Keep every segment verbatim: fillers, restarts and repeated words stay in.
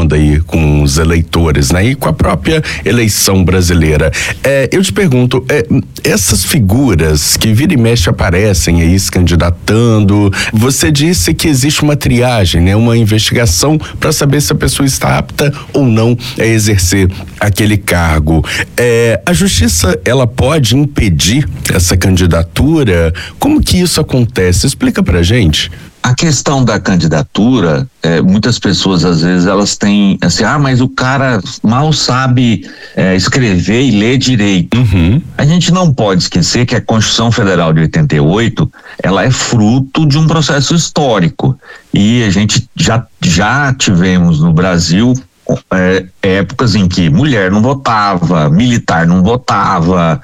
acontecendo aí com os eleitores, né? E com a própria eleição brasileira. É, eu te pergunto, é, essas figuras que vira e mexe aparecem aí se candidatando, você disse que existe uma triagem, né? Uma investigação para saber se a pessoa está apta ou não a exercer aquele cargo. É, a justiça, ela pode impedir essa candidatura? Como que isso acontece? Explica pra gente. A questão da candidatura, é, muitas pessoas às vezes elas têm assim, ah, mas o cara mal sabe é, escrever e ler direito. Uhum. A gente não pode esquecer que a Constituição Federal de oitenta e oito, ela é fruto de um processo histórico. E a gente já, já tivemos no Brasil é, épocas em que mulher não votava, militar não votava,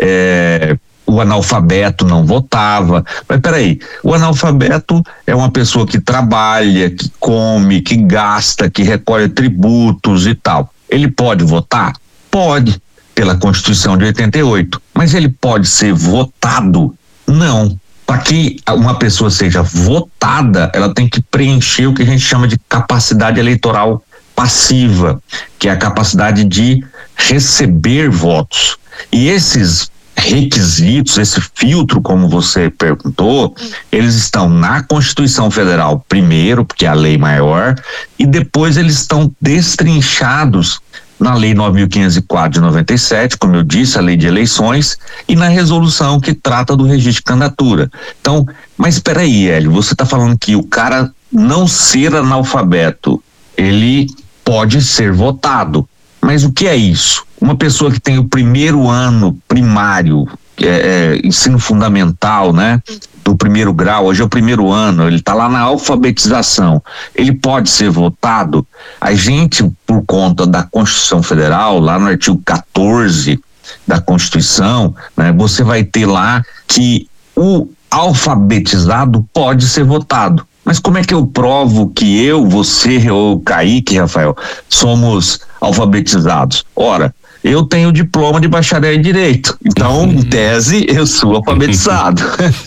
é, o analfabeto não votava. Mas peraí, o analfabeto é uma pessoa que trabalha, que come, que gasta, que recolhe tributos e tal. Ele pode votar? Pode, pela Constituição de oitenta e oito. Mas ele pode ser votado? Não. Para que uma pessoa seja votada, ela tem que preencher o que a gente chama de capacidade eleitoral passiva, que é a capacidade de receber votos. E esses requisitos, esse filtro, como você perguntou, eles estão na Constituição Federal primeiro, porque é a lei maior, e depois eles estão destrinchados na Lei nove mil quinhentos e quatro de noventa e sete, como eu disse, a Lei de Eleições, e na resolução que trata do registro de candidatura. Então, mas espera aí, Hélio, você está falando que o cara não ser analfabeto, ele pode ser votado. Mas o que é isso? Uma pessoa que tem o primeiro ano primário, é, é, ensino fundamental, né? Do primeiro grau, hoje é o primeiro ano, ele está lá na alfabetização, ele pode ser votado? A gente, por conta da Constituição Federal, lá no artigo quatorze da Constituição, né? Você vai ter lá que o alfabetizado pode ser votado. Mas como é que eu provo que eu, você ou Kaique, Rafael, somos alfabetizados? Ora, eu tenho diploma de bacharel em Direito, então, em tese, eu sou alfabetizado.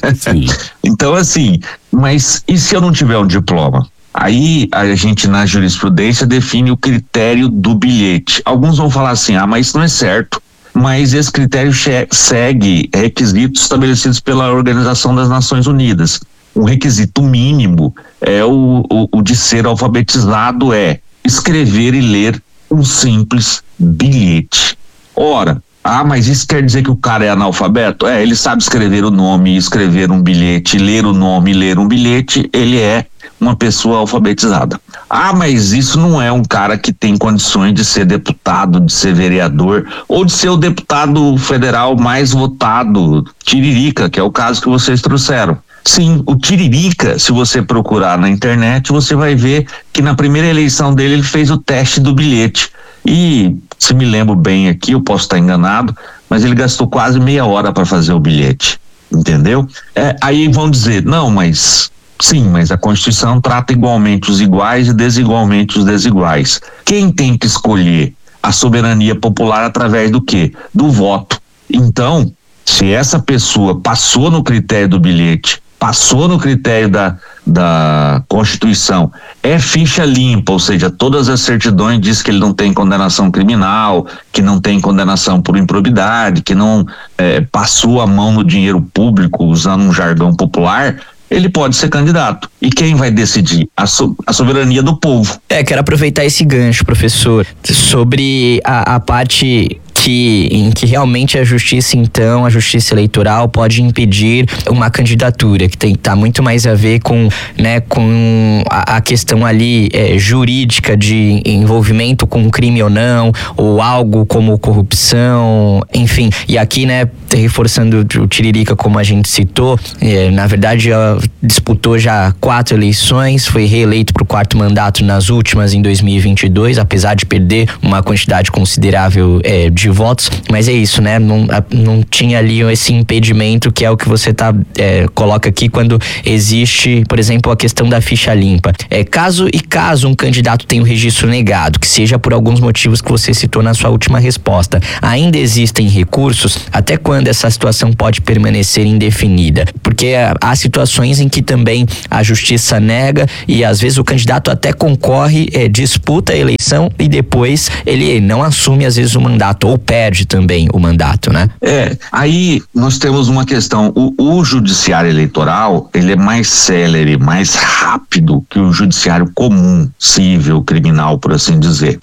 Então, assim, mas e se eu não tiver um diploma? Aí a gente na jurisprudência define o critério do bilhete. Alguns vão falar assim, ah, mas isso não é certo. Mas esse critério segue requisitos estabelecidos pela Organização das Nações Unidas. Um requisito mínimo é o, o, o de ser alfabetizado é escrever e ler um simples bilhete. Ora, ah, mas isso quer dizer que o cara é analfabeto? É, ele sabe escrever o nome, escrever um bilhete, ler o nome, ler um bilhete, ele é uma pessoa alfabetizada. Ah, mas isso não é um cara que tem condições de ser deputado, de ser vereador, ou de ser o deputado federal mais votado, Tiririca, que é o caso que vocês trouxeram. Sim, o Tiririca, se você procurar na internet, você vai ver que na primeira eleição dele ele fez o teste do bilhete. E, se me lembro bem aqui, eu posso estar enganado, mas ele gastou quase meia hora para fazer o bilhete, entendeu? É, aí vão dizer, não, mas sim, mas a Constituição trata igualmente os iguais e desigualmente os desiguais. Quem tem que escolher a soberania popular através do quê? Do voto. Então, se essa pessoa passou no critério do bilhete, passou no critério da, da Constituição, é ficha limpa, ou seja, todas as certidões diz que ele não tem condenação criminal, que não tem condenação por improbidade, que não é, passou a mão no dinheiro público, usando um jargão popular, ele pode ser candidato. E quem vai decidir? A, so, a soberania do povo. É, quero aproveitar esse gancho, professor, sobre a, a parte que, em que realmente a justiça, então, a justiça eleitoral pode impedir uma candidatura, que tem tá muito mais a ver com, né, com a, a questão ali é, jurídica de envolvimento com crime ou não, ou algo como corrupção, enfim. E aqui, né, reforçando o Tiririca, como a gente citou, é, na verdade, ó, disputou já quatro eleições, foi reeleito para o quarto mandato nas últimas, em dois mil e vinte e dois, apesar de perder uma quantidade considerável é, de votos, mas é isso, né? Não, não tinha ali esse impedimento que é o que você tá, é, coloca aqui quando existe, por exemplo, a questão da ficha limpa. É, caso e caso um candidato tenha o registro negado, que seja por alguns motivos que você citou na sua última resposta, ainda existem recursos? Até quando essa situação pode permanecer indefinida? Porque há situações em que também a justiça nega e às vezes o candidato até concorre, é, disputa a eleição e depois ele não assume às vezes o mandato ou perde também o mandato, né? É, aí nós temos uma questão, o, o judiciário eleitoral, ele é mais célere, mais rápido que o judiciário comum, civil, criminal, por assim dizer,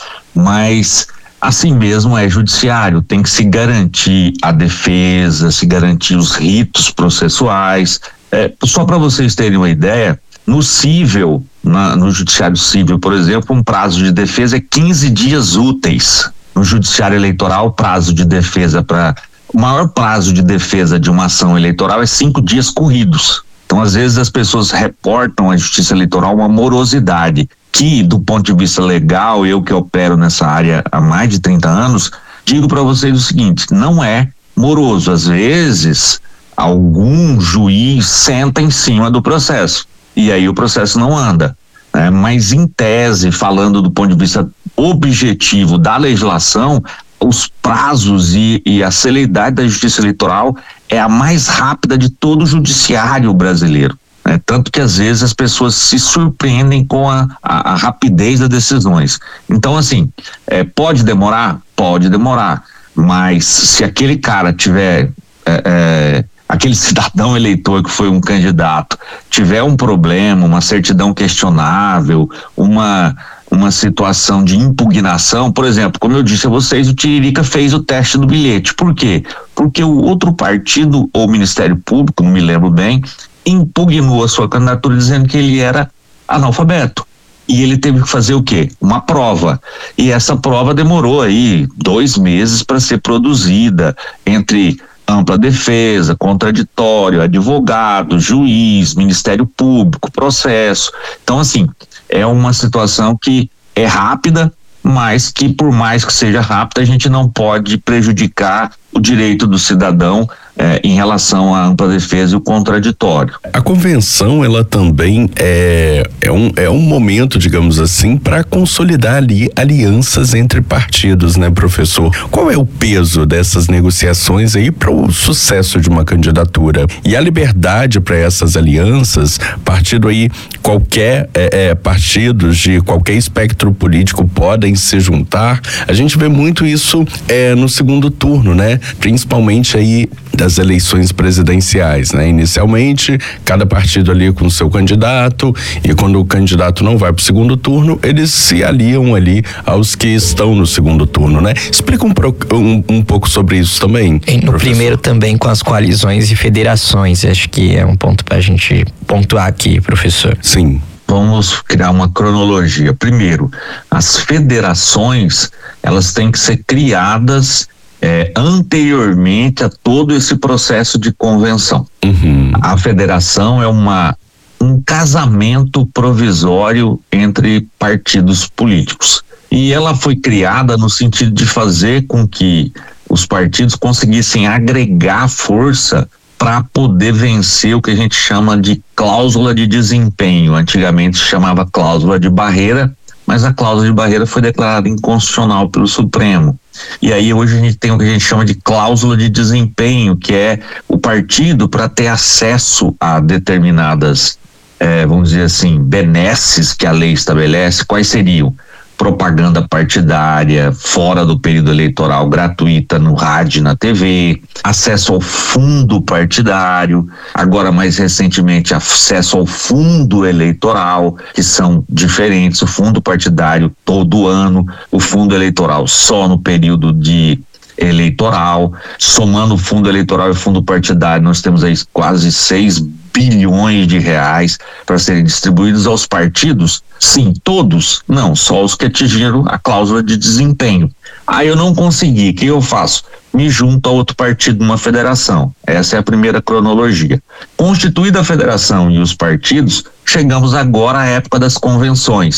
mas assim mesmo é judiciário, tem que se garantir a defesa, se garantir os ritos processuais. É, só para vocês terem uma ideia, no cível, na, no judiciário civil, por exemplo, um prazo de defesa é quinze dias úteis. No judiciário eleitoral, o prazo de defesa para o maior prazo de defesa de uma ação eleitoral é cinco dias corridos. Então, às vezes as pessoas reportam à Justiça Eleitoral uma morosidade que, do ponto de vista legal, eu que opero nessa área há mais de trinta anos, digo para vocês o seguinte: não é moroso. Às vezes, algum juiz senta em cima do processo e aí o processo não anda, né? Mas em tese, falando do ponto de vista objetivo da legislação, os prazos e, e a celeridade da Justiça Eleitoral é a mais rápida de todo o judiciário brasileiro. É, tanto que às vezes as pessoas se surpreendem com a, a, a rapidez das decisões. Então, assim, é, pode demorar? Pode demorar, mas se aquele cara tiver, é, é, aquele cidadão eleitor que foi um candidato, tiver um problema, uma certidão questionável, uma, uma situação de impugnação, por exemplo, como eu disse a vocês, o Tiririca fez o teste do bilhete. Por quê? Porque o outro partido ou Ministério Público, não me lembro bem, impugnou a sua candidatura dizendo que ele era analfabeto. E ele teve que fazer o quê? Uma prova. E essa prova demorou aí dois meses para ser produzida, entre ampla defesa, contraditório, advogado, juiz, Ministério Público, processo. Então, assim, é uma situação que é rápida, mas que, por mais que seja rápida, a gente não pode prejudicar o direito do cidadão é, em relação à ampla defesa e o contraditório. A convenção, ela também é, é, um, é um momento, digamos assim, para consolidar ali alianças entre partidos, né, professor? Qual é o peso dessas negociações aí para o sucesso de uma candidatura? E a liberdade para essas alianças, partido aí, qualquer é, é, partidos de qualquer espectro político podem se juntar. A gente vê muito isso é, no segundo turno, né? Principalmente aí das eleições presidenciais, né? Inicialmente, cada partido ali com o seu candidato, e quando o candidato não vai para o segundo turno, eles se aliam ali aos que estão no segundo turno, né? Explica um, um, um pouco sobre isso também. E no professor. Primeiro também com as coalizões e federações, acho que é um ponto para a gente pontuar aqui, professor. Sim. Vamos criar uma cronologia. Primeiro, as federações, elas têm que ser criadas É, anteriormente a todo esse processo de convenção. Uhum. A federação é uma, um casamento provisório entre partidos políticos. E ela foi criada no sentido de fazer com que os partidos conseguissem agregar força para poder vencer o que a gente chama de cláusula de desempenho. Antigamente se chamava cláusula de barreira, mas a cláusula de barreira foi declarada inconstitucional pelo Supremo. E aí hoje a gente tem o que a gente chama de cláusula de desempenho, que é o partido, para ter acesso a determinadas, eh, vamos dizer assim, benesses que a lei estabelece. Quais seriam? Propaganda partidária fora do período eleitoral gratuita no rádio e na T V, acesso ao fundo partidário, agora mais recentemente acesso ao fundo eleitoral, que são diferentes, o fundo partidário todo ano, o fundo eleitoral só no período de eleitoral. Somando o fundo eleitoral e o fundo partidário, nós temos aí quase seis bilhões de reais para serem distribuídos aos partidos. Sim, todos? Não, só os que atingiram a cláusula de desempenho. Aí eu não consegui, o que eu faço? Me junto a outro partido numa federação. Essa é a primeira cronologia. Constituída a federação e os partidos, chegamos agora à época das convenções.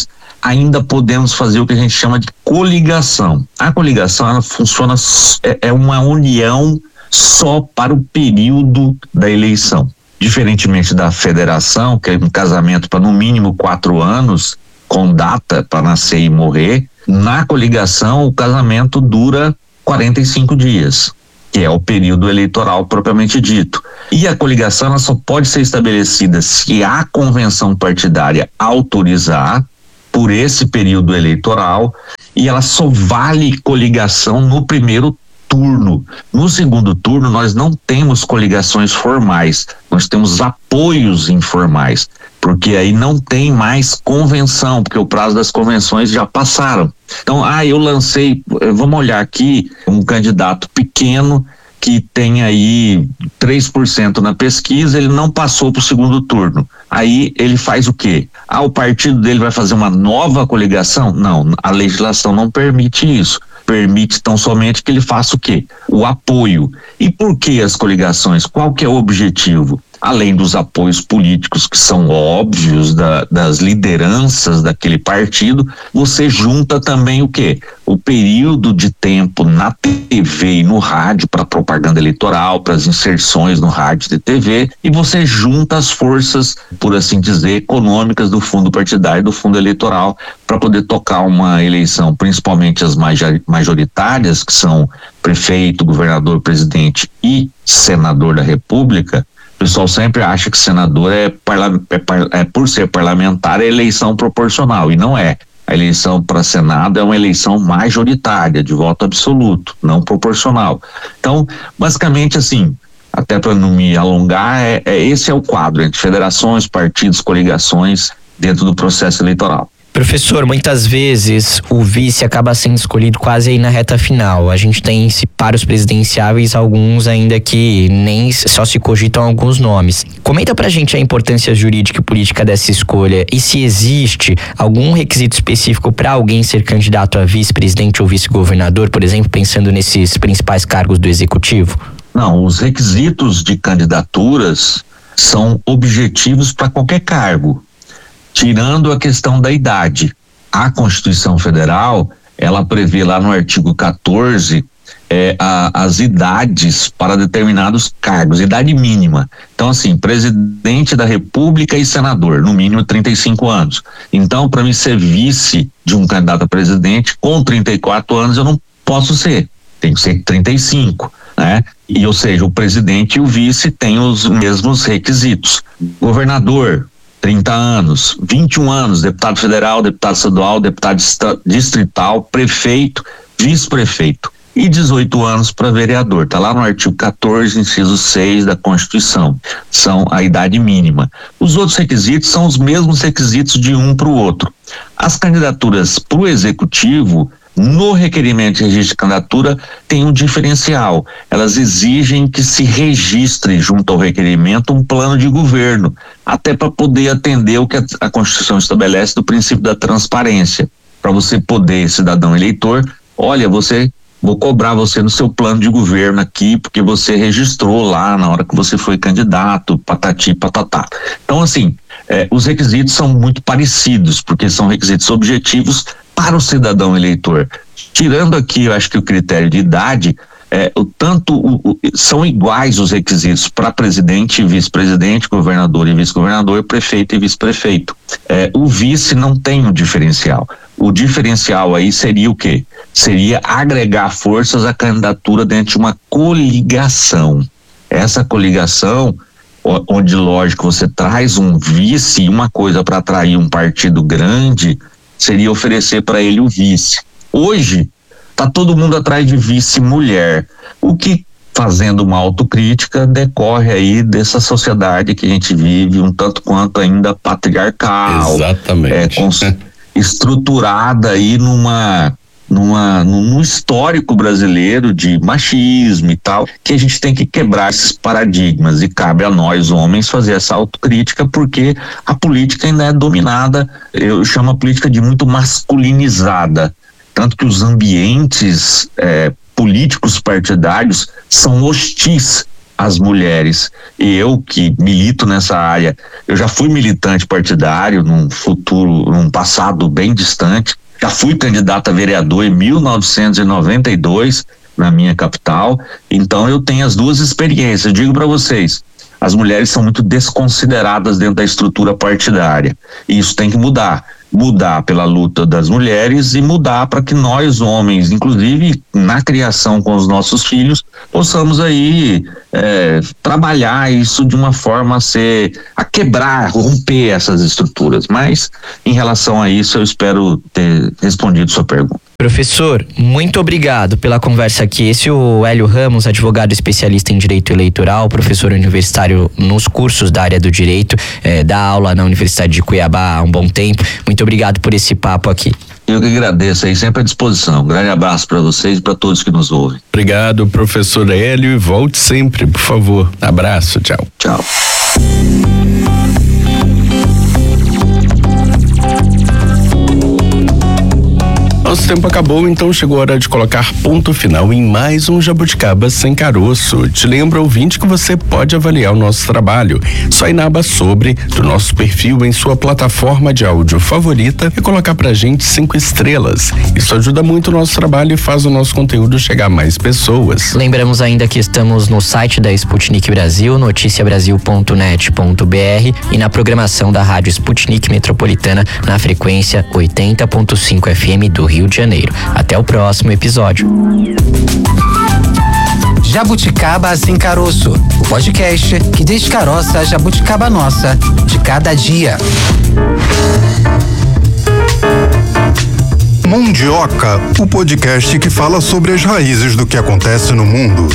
ainda podemos fazer o que a gente chama de coligação. A coligação, ela funciona, é, é uma união só para o período da eleição. Diferentemente da federação, que é um casamento para no mínimo quatro anos, com data para nascer e morrer, na coligação o casamento dura quarenta e cinco dias, que é o período eleitoral propriamente dito. E a coligação ela só pode ser estabelecida se a convenção partidária autorizar por esse período eleitoral, e ela só vale coligação no primeiro turno. No segundo turno nós não temos coligações formais, nós temos apoios informais, porque aí não tem mais convenção, porque o prazo das convenções já passaram. Então, ah, eu lancei, vamos olhar aqui, um candidato pequeno que tem aí três por cento na pesquisa, ele não passou para o segundo turno. Aí ele faz o quê? Ah, o partido dele vai fazer uma nova coligação? Não, a legislação não permite isso. Permite tão somente que ele faça o quê? O apoio. E por que as coligações? Qual que é o objetivo? Além dos apoios políticos que são óbvios da, das lideranças daquele partido, você junta também o quê? O período de tempo na T V e no rádio para propaganda eleitoral, para as inserções no rádio e T V, e você junta as forças, por assim dizer, econômicas do fundo partidário, do fundo eleitoral, para poder tocar uma eleição, principalmente as majoritárias, que são prefeito, governador, presidente e senador da República. O pessoal sempre acha que senador é, parla, é, par, é por ser parlamentar é eleição proporcional, e não é. A eleição para Senado é uma eleição majoritária, de voto absoluto, não proporcional. Então, basicamente assim, até para não me alongar, é, é, esse é o quadro entre federações, partidos, coligações dentro do processo eleitoral. Professor, muitas vezes o vice acaba sendo escolhido quase aí na reta final. A gente tem para os presidenciáveis alguns ainda que nem só se cogitam alguns nomes. Comenta pra gente a importância jurídica e política dessa escolha e se existe algum requisito específico para alguém ser candidato a vice-presidente ou vice-governador, por exemplo, pensando nesses principais cargos do executivo? Não, os requisitos de candidaturas são objetivos para qualquer cargo, tirando a questão da idade. A Constituição Federal, ela prevê lá no artigo quatorze é, a, as idades para determinados cargos, idade mínima. Então, assim, presidente da República e senador, no mínimo trinta e cinco anos. Então, para mim ser vice de um candidato a presidente, com trinta e quatro anos eu não posso ser, tem que ser trinta e cinco, né? E, ou seja, o presidente e o vice têm os mesmos requisitos. Governador, trinta anos, vinte e um anos, deputado federal, deputado estadual, deputado distrital, prefeito, vice-prefeito. E dezoito anos para vereador. Está lá no artigo quatorze, inciso seis da Constituição. São a idade mínima. Os outros requisitos são os mesmos requisitos de um para o outro. As candidaturas para o executivo, no requerimento de registro de candidatura, tem um diferencial. Elas exigem que se registre junto ao requerimento um plano de governo, até para poder atender o que a, a Constituição estabelece do princípio da transparência. Para você poder, cidadão eleitor, olha, você, vou cobrar você no seu plano de governo aqui, porque você registrou lá na hora que você foi candidato, patati, patatá. Então, assim, eh, os requisitos são muito parecidos, porque são requisitos objetivos para o cidadão eleitor. Tirando aqui, eu acho que o critério de idade, é, o tanto o, o, são iguais os requisitos para presidente e vice-presidente, governador e vice-governador, prefeito e vice-prefeito. É, o vice não tem um diferencial. O diferencial aí seria o quê? Seria agregar forças à candidatura dentro de uma coligação. Essa coligação, onde, lógico, você traz um vice e uma coisa para atrair um partido grande, seria oferecer para ele o vice. Hoje, tá todo mundo atrás de vice-mulher, o que, fazendo uma autocrítica, decorre aí dessa sociedade que a gente vive um tanto quanto ainda patriarcal. Exatamente. É, cons- estruturada aí numa, numa, num histórico brasileiro de machismo e tal, que a gente tem que quebrar esses paradigmas, e cabe a nós, homens, fazer essa autocrítica, porque a política ainda é dominada, eu chamo a política de muito masculinizada, tanto que os ambientes é, políticos partidários são hostis as mulheres. E eu que milito nessa área, eu já fui militante partidário num futuro, num passado bem distante, já fui candidato a vereador em mil novecentos e noventa e dois na minha capital, então eu tenho as duas experiências. Eu digo para vocês, as mulheres são muito desconsideradas dentro da estrutura partidária, e isso tem que mudar. Mudar pela luta das mulheres e mudar para que nós, homens, inclusive na criação com os nossos filhos, possamos aí é, trabalhar isso de uma forma a ser, a quebrar, romper essas estruturas. Mas em relação a isso, eu espero ter respondido sua pergunta. Professor, muito obrigado pela conversa aqui. Esse é o Hélio Ramos, advogado especialista em direito eleitoral, professor universitário nos cursos da área do direito, é, dá aula na Universidade de Cuiabá há um bom tempo. Muito obrigado por esse papo aqui. Eu que agradeço aí, sempre à disposição. Um grande abraço para vocês e para todos que nos ouvem. Obrigado, professor Hélio, e volte sempre, por favor. Abraço, tchau. Tchau. Nosso tempo acabou, então chegou a hora de colocar ponto final em mais um Jabuticaba Sem Caroço. Te lembro, ouvinte, que você pode avaliar o nosso trabalho. Só ir na aba Sobre do nosso perfil em sua plataforma de áudio favorita e colocar pra gente cinco estrelas. Isso ajuda muito o nosso trabalho e faz o nosso conteúdo chegar a mais pessoas. Lembramos ainda que estamos no site da Sputnik Brasil, noticia brasil ponto net ponto b r, e na programação da Rádio Sputnik Metropolitana na frequência oitenta ponto cinco F M do Rio de Janeiro. Até o próximo episódio. Jabuticaba Sem Caroço, o podcast que descaroça a jabuticaba nossa de cada dia. Mundioca, o podcast que fala sobre as raízes do que acontece no mundo.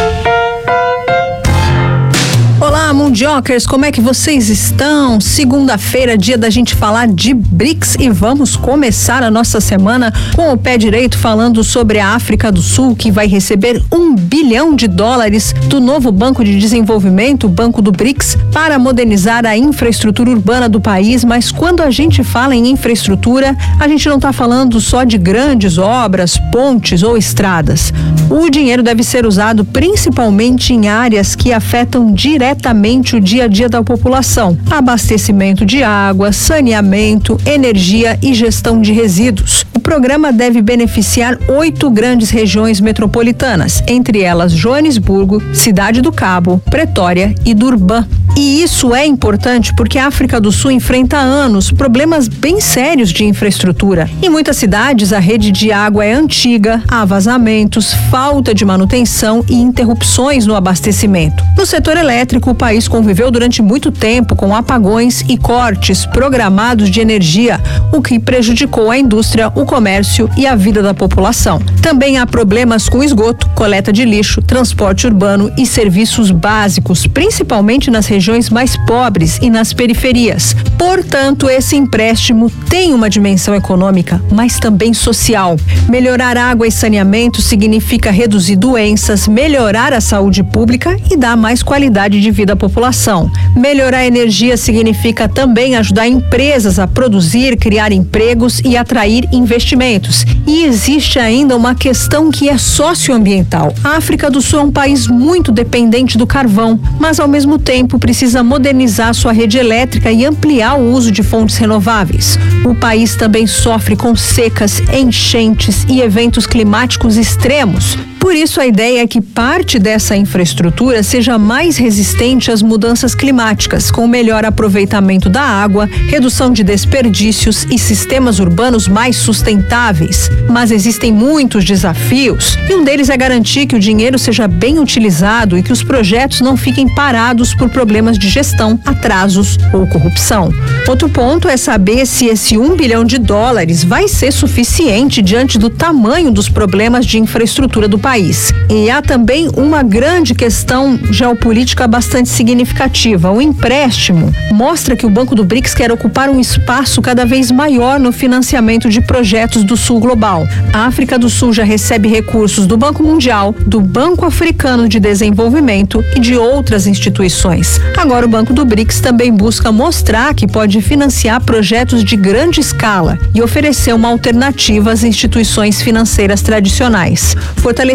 Olá, mundiocas, como é que vocês estão? Segunda-feira, dia da gente falar de B R I C S, e vamos começar a nossa semana com o pé direito falando sobre a África do Sul, que vai receber um bilhão de dólares do novo Banco de Desenvolvimento, o Banco do B R I C S, para modernizar a infraestrutura urbana do país. Mas quando a gente fala em infraestrutura, a gente não está falando só de grandes obras, pontes ou estradas. O dinheiro deve ser usado principalmente em áreas que afetam diretamente diretamente o dia a dia da população: abastecimento de água, saneamento, energia e gestão de resíduos. O programa deve beneficiar oito grandes regiões metropolitanas, entre elas Joanesburgo, Cidade do Cabo, Pretória e Durban. E isso é importante porque a África do Sul enfrenta há anos problemas bem sérios de infraestrutura. Em muitas cidades, a rede de água é antiga, há vazamentos, falta de manutenção e interrupções no abastecimento. No setor elétrico, o país conviveu durante muito tempo com apagões e cortes programados de energia, o que prejudicou a indústria, o comércio e a vida da população. Também há problemas com esgoto, coleta de lixo, transporte urbano e serviços básicos, principalmente nas regiões mais pobres e nas periferias. Portanto, esse empréstimo tem uma dimensão econômica, mas também social. Melhorar água e saneamento significa reduzir doenças, melhorar a saúde pública e dar mais qualidade de vida à população. Melhorar a energia significa também ajudar empresas a produzir, criar empregos e atrair investimentos. E existe ainda uma questão que é socioambiental. A África do Sul é um país muito dependente do carvão, mas ao mesmo tempo precisa modernizar sua rede elétrica e ampliar o uso de fontes renováveis. O país também sofre com secas, enchentes e eventos climáticos extremos. Por isso, a ideia é que parte dessa infraestrutura seja mais resistente às mudanças climáticas, com melhor aproveitamento da água, redução de desperdícios e sistemas urbanos mais sustentáveis. Mas existem muitos desafios, e um deles é garantir que o dinheiro seja bem utilizado e que os projetos não fiquem parados por problemas de gestão, atrasos ou corrupção. Outro ponto é saber se esse um bilhão de dólares vai ser suficiente diante do tamanho dos problemas de infraestrutura do país. E há também uma grande questão geopolítica bastante significativa. O empréstimo mostra que o Banco do B R I C S quer ocupar um espaço cada vez maior no financiamento de projetos do Sul Global. A África do Sul já recebe recursos do Banco Mundial, do Banco Africano de Desenvolvimento e de outras instituições. Agora, o Banco do B R I C S também busca mostrar que pode financiar projetos de grande escala e oferecer uma alternativa às instituições financeiras tradicionais. Fortalecer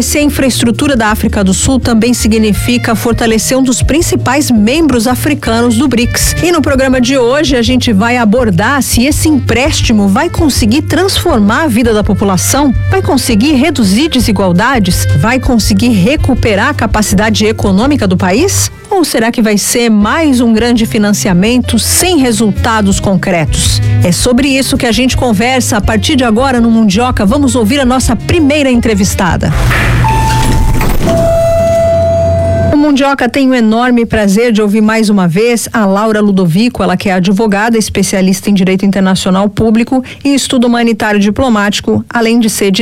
Fortalecer a infraestrutura da África do Sul também significa fortalecer um dos principais membros africanos do BRICS. E no programa de hoje a gente vai abordar se esse empréstimo vai conseguir transformar a vida da população, vai conseguir reduzir desigualdades, vai conseguir recuperar a capacidade econômica do país? Ou será que vai ser mais um grande financiamento sem resultados concretos? É sobre isso que a gente conversa a partir de agora no Mundioca. Vamos ouvir a nossa primeira entrevistada. O Mundioca tem o enorme prazer de ouvir mais uma vez a Laura Ludovico, ela que é advogada, especialista em Direito Internacional Público e Estudo Humanitário Diplomático, além de ser